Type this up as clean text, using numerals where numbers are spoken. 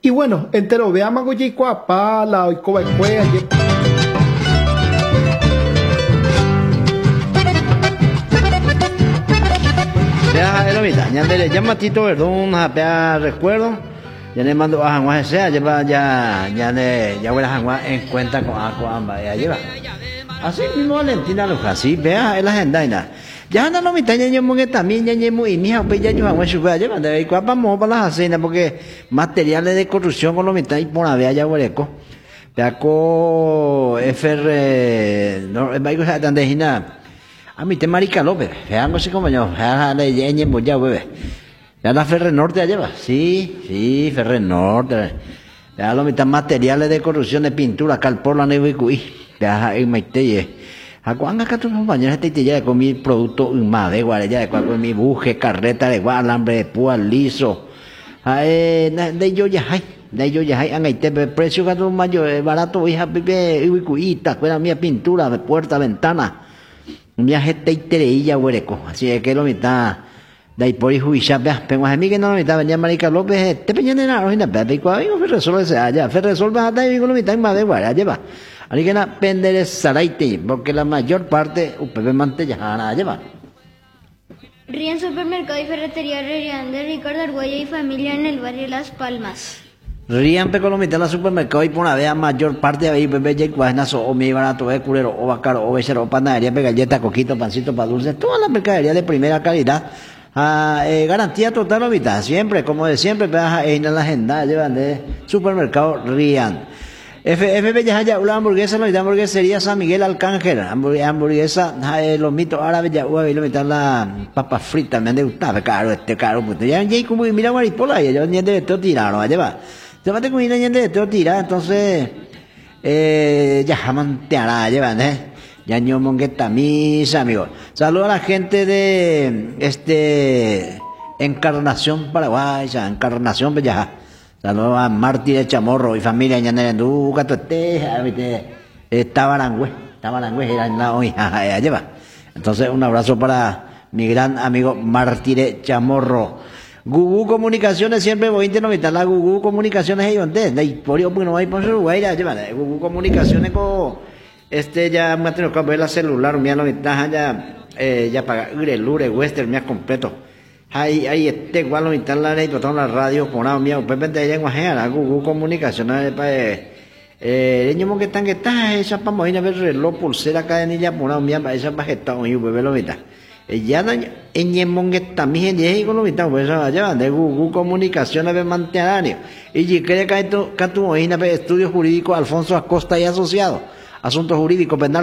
Y bueno, entero, veamos que pala y coba cuea. Ya, Elomita, ya le llama Tito Verdún, a recuerdo. Ya le mando a Juan sea, lleva ya voy a Juan en cuenta con ambas, ya lleva. Así mismo Valentina lo así, vea, es la agenda y nada. Ya anda no me está yendo que también ya llevo y mi hija pues ya yo hago su vaya de cuapa mo para las cenas porque materiales de construcción con lo mitad y por la vea ya hueco. Ya co FR no es algo tan de hina. A mí te marica López, vean así como yo, ya le llevo ya bebé. Ya la Ferre Norte ya lleva, sí, Ferre Norte. Ya lo mitad materiales de construcción de pintura, calpor la neve y cuí. Ya en Maiteye. A cuando acá tus compañeros te ya con mi producto más de guardia de con mi buje, carreta de alambre de púa liso. De yo ya hay, en este precio que tu mayor barato hija pipe y cuita, fuera mi pintura de puerta, ventana. Mi gente itereilla huereco, así es que lo mitad de ahí por hijo y ya pero a mí que no lo mitad venía Marica López, te peñan en la rojina, pero y cuando me resuelve se haya, se resuelve hasta y lo mitad más de guardia lleva. Así que na pender saraite, porque la mayor parte UPB mantella nada lleva. Ríen Supermercado y Ferretería Rian de Ricardo Arguello y familia en el barrio Las Palmas. Rían pecolomita la supermercado y por una vez mayor parte de ahí bebé ya guanazo o mi barato de culero o bacaro o becero o panadería, galleta, coquito, pancito para dulce, toda la mercadería de primera calidad. Garantía total ahorita, siempre, como de siempre, en la agenda llevan de supermercado Rian. FB ya una hamburguesa, la hamburguesería San Miguel Arcángel, hamburguesa, los mitos árabes ya y lo mitad la papa frita, me han gustado, caro, puto. Ya como mira maripola, ya ni de todo tirado, lleva. Se va a tener ni de todo tirado, entonces, ya jamanteará, llevan, ya ño mongueta misa, amigo. Saludos a la gente de, Encarnación Paraguay, ya, Encarnación, pues ya. Saludos a Martí de Chamorro y familia Ñanerendú, Tabarangüe, era en la hoy, ya lleva. Entonces, un abrazo para mi gran amigo Martí de Chamorro. Gugú Comunicaciones, siempre voy a internomitar la Gugú Comunicaciones y donde, de por pues no hay por Uruguay, ya lleva. Gugú Comunicaciones con, ya me ha tenido que ver la celular, mira lo mitad, ya paga, Lure, Western, mira completo. Hay igual lo instala y botón la radio con una mía pues vende ya en Guajera Google Comunicaciones para niño que está esa para mover ver reloj pulsera cadenilla por una mía para esa bajeta y bebé lo mitad ya en yemon que también y con lo mitad pues allá de Google Comunicaciones de mantener y si cree que tu estudio jurídico Alfonso Acosta y asociado asuntos jurídicos penal